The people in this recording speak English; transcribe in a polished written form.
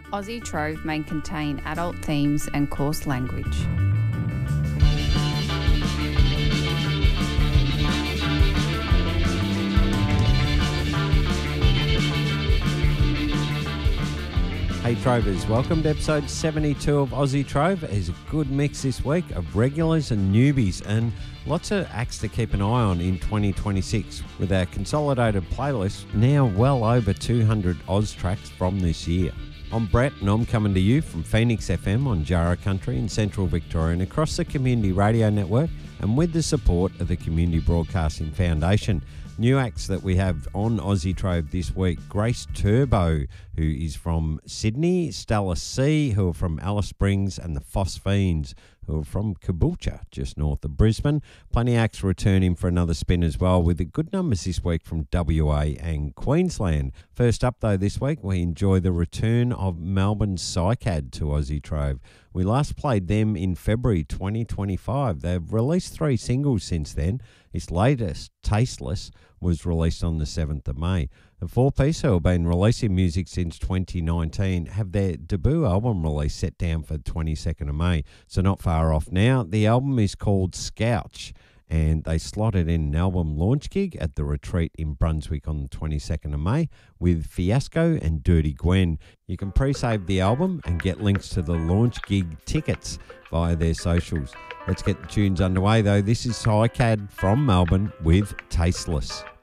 Aussie Trove may contain adult themes and coarse language. Hey Trovers, welcome to episode 72 of Aussie Trove. There's a good mix this week of regulars and newbies and lots of acts to keep an eye on in 2026 with our consolidated playlist now well over 200 Oz tracks from this year. I'm Brett and I'm coming to you from Phoenix FM on Jarrah Country in Central Victoria and across the Community Radio Network and with the support of the Community Broadcasting Foundation. New acts that we have on Aussie Trove this week: Grace Turbo, who is from Sydney, Stella C, who are from Alice Springs, and the Phosphines, who are from Caboolture, just north of Brisbane. Plenty of acts returning for another spin as well, with the good numbers this week from WA and Queensland. First up, though, this week, we enjoy the return of Melbourne's Psycad to Aussie Trove. We last played them in February 2025. They've released 3 singles since then. Its latest, Tasteless, was released on the 7th of May. The 4-piece, who have been releasing music since 2019, have their debut album release set down for the 22nd of May, so not far off now. The album is called Scouch, and they slotted in an album launch gig at the Retreat in Brunswick on the 22nd of May with Fiasco and Dirty Gwen. You can pre-save the album and get links to the launch gig tickets via their socials. Let's get the tunes underway though. This is Psycad from Melbourne with Tasteless.